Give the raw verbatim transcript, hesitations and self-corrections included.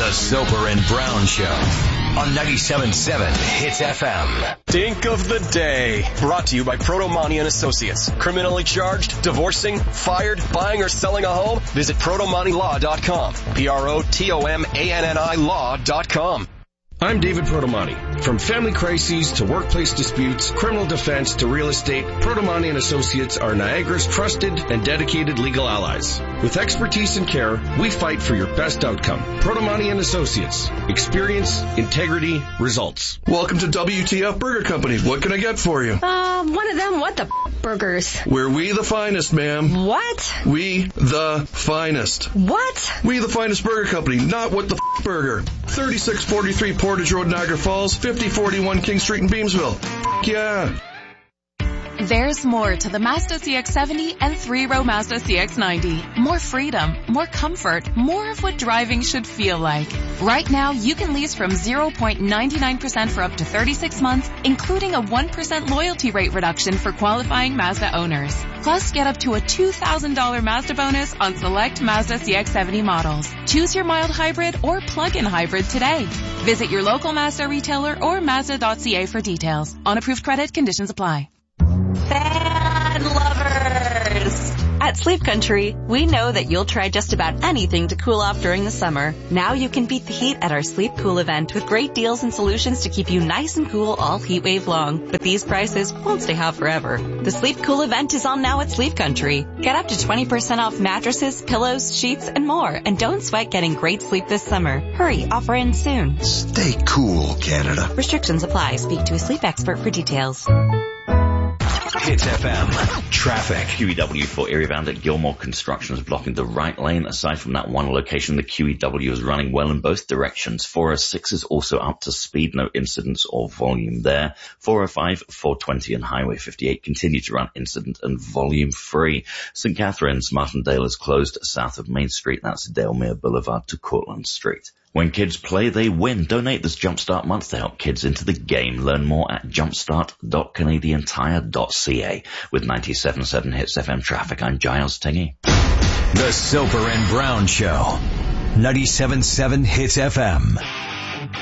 The Soper and Brown Show on ninety-seven point seven Hits F M. Dink of the day. Brought to you by Protomani and Associates. Criminally charged, divorcing, fired, buying or selling a home? Visit protomani law dot com. P R O T O M A N N I law dot com. I'm David Protomani. From family crises to workplace disputes, criminal defense to real estate, Protomani and Associates are Niagara's trusted and dedicated legal allies. With expertise and care, we fight for your best outcome. Protomani and Associates. Experience, integrity, results. Welcome to W T F Burger Company. What can I get for you? Uh, one of them what the f- burgers? We're we the finest, ma'am. What? We the finest. What? We the finest burger company, not what the f- burger. thirty-six forty-three Portage Road, Niagara Falls, fifty forty-one King Street in Beamsville. F- yeah. There's more to the Mazda C X seventy and three-row Mazda C X ninety. More freedom, more comfort, more of what driving should feel like. Right now, you can lease from zero point nine nine percent for up to thirty-six months, including a one percent loyalty rate reduction for qualifying Mazda owners. Plus, get up to a two thousand dollars Mazda bonus on select Mazda C X seventy models. Choose your mild hybrid or plug-in hybrid today. Visit your local Mazda retailer or Mazda dot C A for details. On approved credit, conditions apply. Fan lovers! At Sleep Country, we know that you'll try just about anything to cool off during the summer. Now you can beat the heat at our Sleep Cool event with great deals and solutions to keep you nice and cool all heat wave long. But these prices won't stay hot forever. The Sleep Cool event is on now at Sleep Country. Get up to twenty percent off mattresses, pillows, sheets, and more. And don't sweat getting great sleep this summer. Hurry, offer ends soon. Stay cool, Canada. Restrictions apply. Speak to a sleep expert for details. Hits F M. Traffic. Q E W for area bound at Gilmore. Construction is blocking the right lane. Aside from that one location, the Q E W is running well in both directions. four oh six is also up to speed. No incidents or volume there. four oh five, four twenty and Highway fifty-eight continue to run incident and volume free. Saint Catharines, Martindale is closed south of Main Street. That's Dalemere Boulevard to Cortlandt Street. When kids play, they win. Donate this Jumpstart month to help kids into the game. Learn more at jumpstart dot canadian tire dot c a. With ninety-seven point seven Hits F M traffic, I'm Giles Tingy. The Soper and Brown Show. ninety-seven point seven Hits F M.